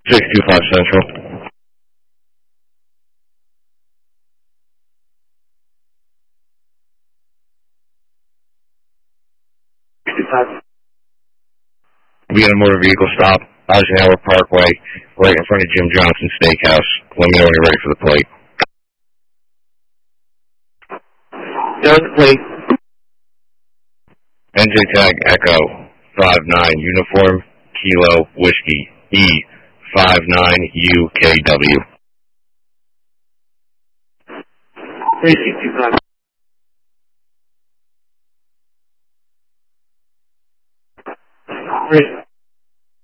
625 Central. Be in a motor vehicle stop, Eisenhower Parkway, right in front of Jim Johnson's Steakhouse. Let me know when you're ready for the plate. Down the plate. NJ Tag Echo 59 Uniform Kilo Whiskey E59 UKW. 3625.